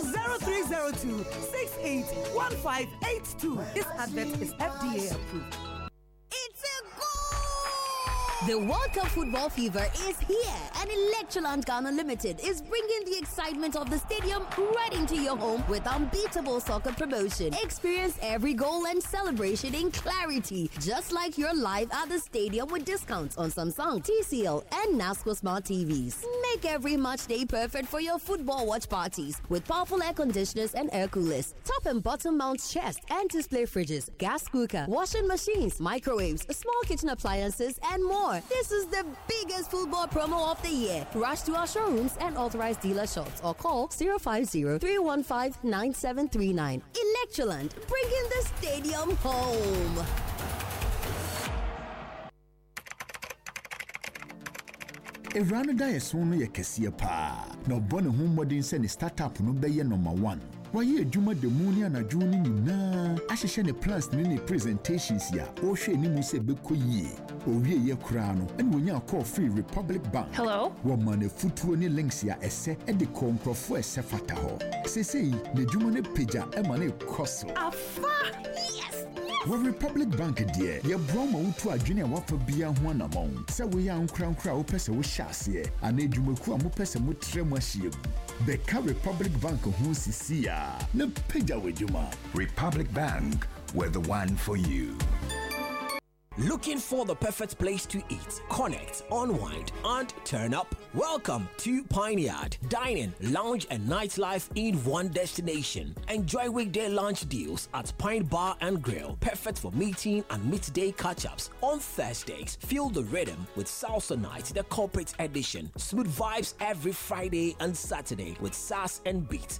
0302 681582. This advert is FDA approved. It's a goal! The World Cup football fever is here, and Electroland Ghana Limited is bringing the excitement of the stadium right into your home with unbeatable soccer promotion. Experience every goal and celebration in clarity, just like you're live at the stadium with discounts on Samsung, TCL, and NASCO Smart TVs. Make every match day perfect for your football watch parties with powerful air conditioners and air coolers, top and bottom mount chest and display fridges, gas cooker, washing machines, microwaves, small kitchen appliances, and more. This is the biggest football promo of the year. Rush to our showrooms and authorized dealer shops or call 050-315-9739. Electroland, bringing the stadium home. Erano da yeso no ye kese pa na obone ho modern se ne startup no be ye number 1 waye adwuma de mu ni anadwo ni nyina ahehye ne plans ne presentations ya o hwe ni mu se bekoyie owie ye kura no ene wonya call free Republic Bank. Hello, wo man futuo ni links ya ese e de kontrofo ese fata ho sesei ne dwuma ne pagya e man e koso afa yes. With Republic Bank dear, your broma utu adwene a wafa bia ho anamon. Se we ya nkra wo pese wo hyase, anadumaku a mo pese mo tremu ahie. Beka Republic Bank ho sisi a, na pagya wadwuma. Republic Bank, we're the one for you. Looking for the perfect place to eat, connect, unwind, and turn up? Welcome to Pineyard. Dining, lounge, and nightlife in one destination. Enjoy weekday lunch deals at Pine Bar and Grill. Perfect for meeting and midday catch-ups. On Thursdays, feel the rhythm with Salsa Night, the corporate edition. Smooth vibes every Friday and Saturday with sass and beats.